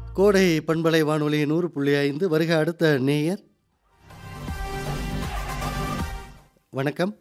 கோடை பண்பலை வானொலி 100.5 வருக அடுத்த நேயர். வணக்கம்.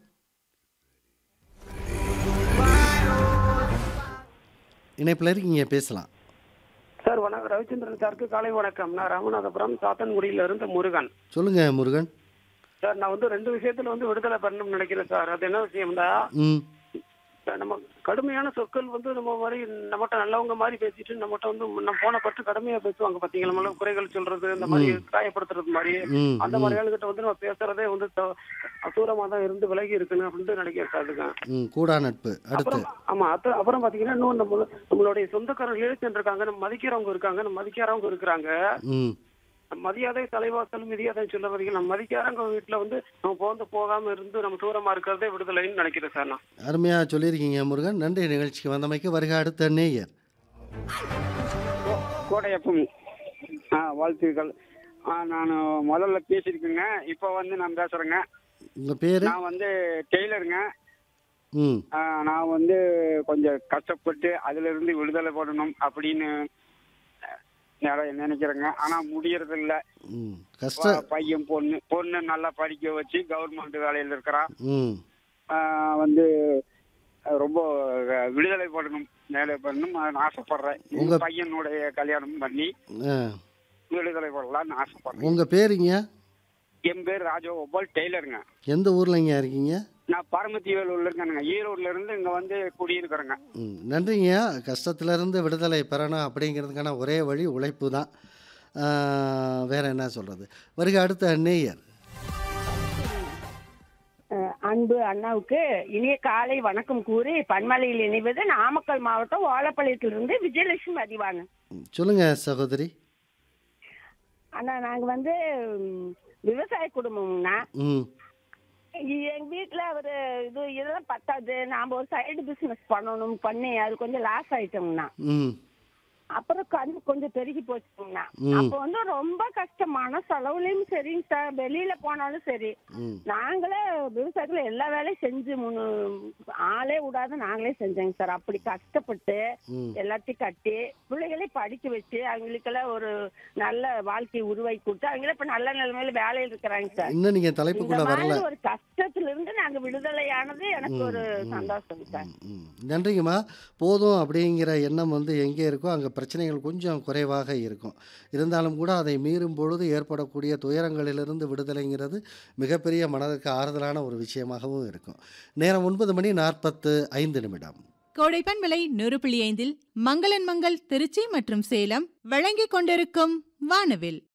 இணைப்பில் இருக்கீங்க, பேசலாம். சார் வணக்கம். ரவிச்சந்திரன் சாருக்கு காலை வணக்கம். நான் ராமநாதபுரம் சாத்தன்குடியில இருந்து முருகன். சொல்லுங்க முருகன். சார் நான் வந்து 2 விஷயத்துல வந்து விடுதலை பண்ணணும்னு நினைக்கிறேன் சார். அது என்ன விஷயம்னா, ம் நம்ம கடுமையான சொற்கள் வந்து நம்ம மாதிரி நம்மகிட்ட நல்லவங்க மாதிரி பேசிட்டு நம்மகிட்ட வந்து நம்ம போன பட்டு கடுமையா பேசுவாங்க பாத்தீங்களா, நம்மள குறைகள் சொல்றது, இந்த மாதிரி காயப்படுத்துறது மாதிரி, ம் அந்த மாதிரி ஆளுகிட்ட வந்து நம்ம பேசுறதே வந்து தூரமா தான் இருந்து விலகி இருக்குன்னு அப்படின்ட்டு நினைக்கிறேன் சார். அதுக்கு கூடா நட்பு. அடுத்து அப்புறம் ஆமா அப்புறம் பாத்தீங்கன்னா இன்னும் நம்மளுடைய சொந்தக்காரர் ரிலேஷன் இருக்காங்க, நம்ம மதிக்கிறவங்க இருக்காங்க, நம்ம மதிக்காதவங்க இருக்கிறாங்க. ம் மரியாதை தலைவாசல் மிதியாதை சொல்ல வரீங்க. நம்ம மதிக்காரங்க வீட்டுல வந்து நம்ம போகாம இருந்து நம்ம தூரமா இருக்கிறதே விடுதலைன்னு நினைக்கிறேன் சார். நான் அருமையாக சொல்லியிருக்கீங்க முருகன். நன்றி நிகழ்ச்சிக்கு வந்தமைக்கு. வருக அடுத்த நேயர். கோடையப்பம் வாழ்த்துக்கள். நான் முதல்ல பேசியிருக்கேங்க. இப்போ வந்து நான் பேசுறேங்க. உங்கள் பேர்? நான் வந்து டெய்லருங்க. ம் நான் வந்து கொஞ்சம் கஷ்டப்பட்டு அதுல இருந்து விடுதலை பண்ணணும் அப்படின்னு நினைக்கிறேங்க. ஆனா முடியறது இல்ல. ம் கஷ்ட பையன் பொண்ணு நல்லா படிக்க வச்சு கவர்மெண்ட் வேலையில இருக்கிறான். ம் வந்து ரொம்ப விடுதலை பண்ணணும் நான் ஆசைப்படுறேன். உங்க பையனுடைய கல்யாணம் பண்ணி ஆ விடுதலை பண்ணலாம்னு ஆசைப்படுறேன். உங்கள் பேருங்க? என் பேர் ராஜகோபால், டெய்லருங்க. எந்த ஊர்லங்க இருக்கீங்க? நான் பரமத்தி வேலூர்ல இருக்கேனுங்க. ஈரோடுல இருந்து இங்க வந்து குடியிருக்கிறேங்க. நன்றிங்க. கஷ்டத்திலிருந்து விடுதலை பெறணும் அப்படிங்கிறதுக்கான ஒரே வழி உழைப்பு தான். வேற என்ன சொல்கிறது. வருக அடுத்த நேயர். அன்பு அண்ணாவுக்கு இனிய காலை வணக்கம் கூறி பன்மலையில் இணைவது நாமக்கல் மாவட்டம் ஓலப்பாளையத்திலிருந்து விஜயலட்சுமி அதிவாங்க. சொல்லுங்க சகோதரி. அண்ணா நாங்க வந்து விவசாய குடும்பம்னா, ம் எங்க வீட்டுல ஒரு இதெல்லாம் பத்தாது, நாம ஒரு சைடு பிசினஸ் பண்ணி அது கொஞ்சம் லாஸ் ஆயிட்டோம்னா, ம் அப்புறம் கொஞ்சம் பெருகி போச்சுங்கன்னா, அப்ப வந்து ரொம்ப கஷ்டமான செலவுலயும் சரிங்க சார், வெளியில போனாலும் சரி, நாங்களே விவசாயத்துல எல்லா வேலையும் செஞ்சு ஆளே விடாத நாங்களே செஞ்சோங்க சார். அப்படி கஷ்டப்பட்டு எல்லாத்தையும் கட்டி பிள்ளைகளையும் படிக்க வச்சு அவங்களுக்கெல்லாம் ஒரு நல்ல வாழ்க்கையை உருவாக்கி கொடுத்து அவங்களே இப்ப நல்ல நிலைமையில வேலையில் இருக்கிறாங்க சார். இன்னும் நீங்க தலைப்புக்குள்ள வரல. ஒரு கஷ்டத்துல இருந்து நாங்க விடுதலையானது எனக்கு ஒரு சந்தோஷம் சார். நன்றிங்கம்மா. போதும் அப்படிங்கிற எண்ணம் வந்து எங்கே இருக்கோ அங்கே பிரச்சனைகள் கொஞ்சம் குறைவாக இருக்கும். இருந்தாலும் கூட அதை மீறும் பொழுது ஏற்படக்கூடிய துயரங்களிலிருந்து விடுதலைங்கிறது மிகப்பெரிய மனதுக்கு ஆறுதலான ஒரு விஷயமாகவும் இருக்கும். நேரம் 9:45. கோடை பண்பலை 100.5 மங்களன் மங்கள் திருச்சி மற்றும் சேலம் வழங்கிக் கொண்டிருக்கும் வானவில்.